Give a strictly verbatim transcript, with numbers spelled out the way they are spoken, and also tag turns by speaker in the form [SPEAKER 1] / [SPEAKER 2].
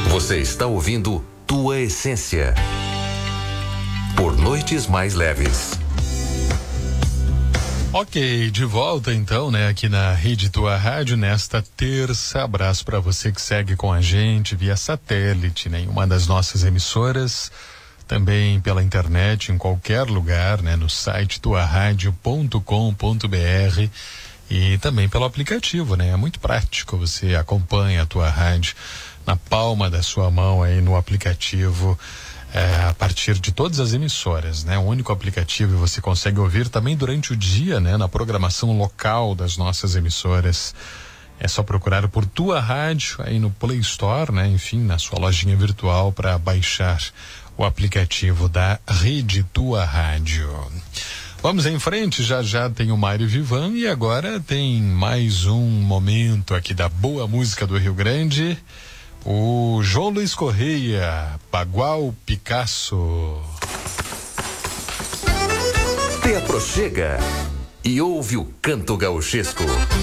[SPEAKER 1] Você está ouvindo Tua Essência. Por noites mais leves.
[SPEAKER 2] Ok, de volta então, né, aqui na Rede Tua Rádio, nesta terça. Abraço para você que segue com a gente via satélite, né, em uma das nossas emissoras, também pela internet, em qualquer lugar, né, no site tua rádio ponto com ponto br e também pelo aplicativo, né, é muito prático, você acompanha a Tua Rádio na palma da sua mão aí no aplicativo. É, a partir de todas as emissoras, né? O único aplicativo, e você consegue ouvir também durante o dia, né? Na programação local das nossas emissoras. É só procurar por Tua Rádio aí no Play Store, né? Enfim, na sua lojinha virtual para baixar o aplicativo da Rede Tua Rádio. Vamos em frente, já já tem o Mário Vivan e agora tem mais um momento aqui da boa música do Rio Grande. O João Luiz Correia, Bagual Picasso.
[SPEAKER 1] Te aproxega e ouve o canto gauchesco.